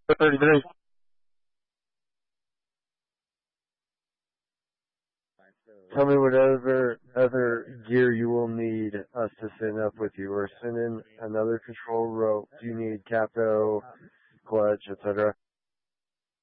33. Tell me whatever other gear you will need us to send up with you. We're sending another control rope. Do you need capo, clutch, etc.?